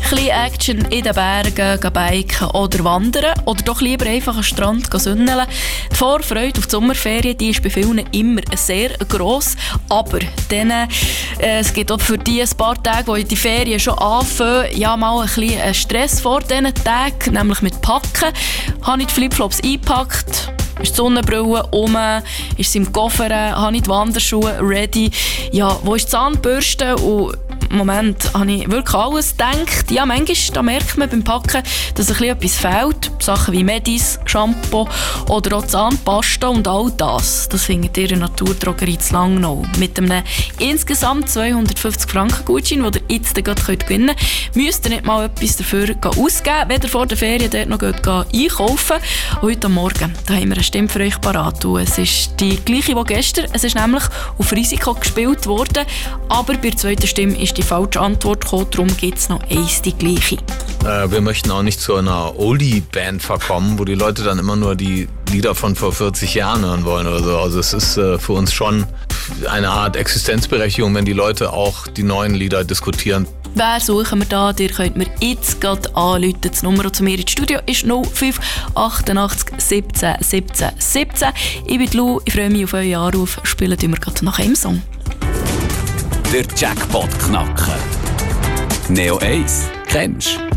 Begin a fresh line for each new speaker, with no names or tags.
bisschen Action in den Bergen, gehen biken oder wandern oder doch lieber einfach am Strand sündeln. Die Vorfreude auf die Sommerferien, die ist bei vielen immer sehr gross, aber dann, es gibt auch für die ein paar Tage, die die Ferien schon anfangen, ja mal ein bisschen Stress vor diesen Tagen, nämlich mit Packen. Habe ich die Flipflops eingepackt, ist die Sonnenbrille um, ist sie im Koffer, habe ich die Wanderschuhe ready, ja, wo ist die Zahnbürste und im Moment habe ich wirklich alles gedacht. Ja, manchmal da merkt man beim Packen, dass etwas fehlt. Sachen wie Medis, Shampoo oder auch Zahnpasta und all das. Das findet ihr in der Naturdrogerie zu Langnau. Mit einem insgesamt 250 Franken Gutschein, den ihr jetzt gerade gewinnen könnt, müsst ihr nicht mal etwas dafür ausgeben, wenn ihr vor der Ferien dort noch einkaufen. Und heute Morgen da haben wir eine Stimme für euch parat. Es ist die gleiche wie gestern. Es ist nämlich auf Risiko gespielt worden. Aber bei der zweiten Stimme ist die falsche Antwort gekommen, darum gibt es noch eins die gleiche.
Wir möchten auch nicht zu einer Oldie-Band verkommen, wo die Leute dann immer nur die Lieder von vor 40 Jahren hören wollen oder so. Also es ist für uns schon eine Art Existenzberechtigung, wenn die Leute auch die neuen Lieder diskutieren.
Wer suchen wir da? Ihr könnt mir jetzt gerade anrufen. Die Nummer zu mir ins Studio ist 05 88 17 17 17. Ich bin Lou, ich freue mich auf euren Anruf. Spielen wir gerade nach einem Song.
Der Jackpot knacken. Neo 1. Kennst du?